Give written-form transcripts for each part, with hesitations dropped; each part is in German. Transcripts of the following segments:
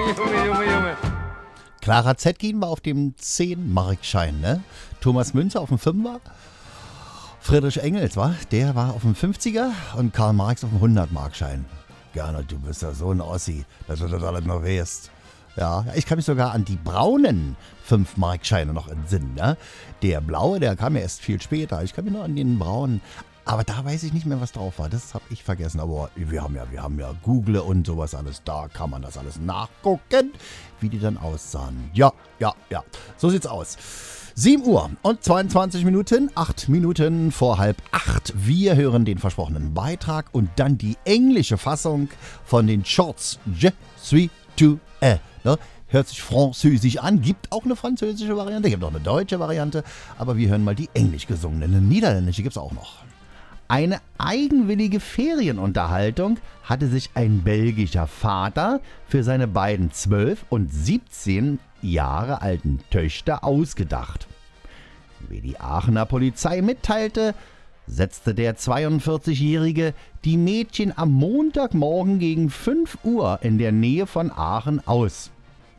Junge. Clara Zetkin war auf dem 10-Markschein, ne? Thomas Münzer auf dem 5er. Friedrich Engels, der war auf dem 50er und Karl Marx auf dem 100-Markschein. Gernot, du bist ja so ein Ossi, dass du das alles noch weißt. Ja, ich kann mich sogar an die braunen 5-Markscheine noch entsinnen. Ne? Der blaue, der kam ja erst viel später. Ich kann mich noch an den braunen. Aber da weiß ich nicht mehr, was drauf war. Das habe ich vergessen. Aber wir haben ja Google und sowas alles. Da kann man das alles nachgucken, wie die dann aussahen. Ja. So sieht's aus. 7 Uhr und 22 Minuten, 8 Minuten vor 7:30. Wir hören den versprochenen Beitrag und dann die englische Fassung von den Shorts. Je suis tu es. Ne? Hört sich französisch an, gibt auch eine französische Variante, gibt auch eine deutsche Variante, aber wir hören mal die englisch gesungene. Eine niederländische gibt es auch noch. Eine eigenwillige Ferienunterhaltung hatte sich ein belgischer Vater für seine beiden 12 und 17 Jahre alten Töchter ausgedacht. Wie die Aachener Polizei mitteilte, setzte der 42-Jährige die Mädchen am Montagmorgen gegen 5 Uhr in der Nähe von Aachen aus.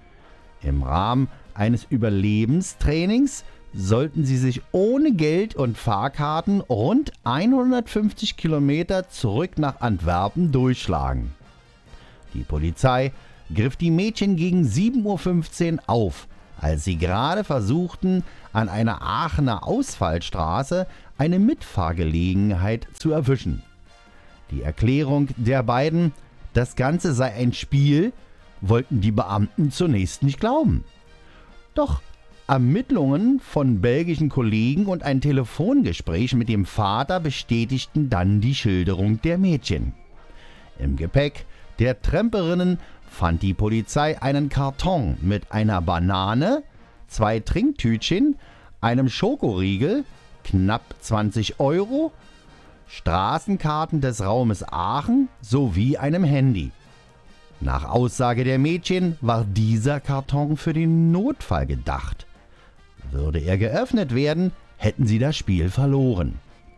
Im Rahmen eines Überlebenstrainings sollten sie sich ohne Geld und Fahrkarten rund 150 Kilometer zurück nach Antwerpen durchschlagen. Die Polizei griff die Mädchen gegen 7:15 Uhr auf, als sie gerade versuchten, an einer Aachener Ausfallstraße eine Mitfahrgelegenheit zu erwischen. Die Erklärung der beiden, das Ganze sei ein Spiel, wollten die Beamten zunächst nicht glauben. Doch Ermittlungen von belgischen Kollegen und ein Telefongespräch mit dem Vater bestätigten dann die Schilderung der Mädchen. Im Gepäck der Tremperinnen fand die Polizei einen Karton mit einer Banane, 2 Trinktütchen, einem Schokoriegel, knapp 20 €, Straßenkarten des Raumes Aachen sowie einem Handy. Nach Aussage der Mädchen war dieser Karton für den Notfall gedacht. Würde er geöffnet werden, hätten sie das Spiel verloren.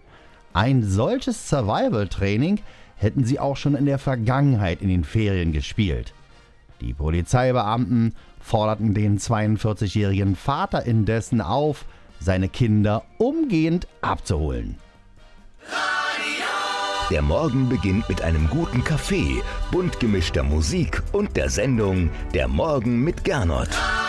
Ein solches Survival-Training hätten sie auch schon in der Vergangenheit in den Ferien gespielt. Die Polizeibeamten forderten den 42-jährigen Vater indessen auf, seine Kinder umgehend abzuholen. Der Morgen beginnt mit einem guten Kaffee, bunt gemischter Musik und der Sendung Der Morgen mit Gernot.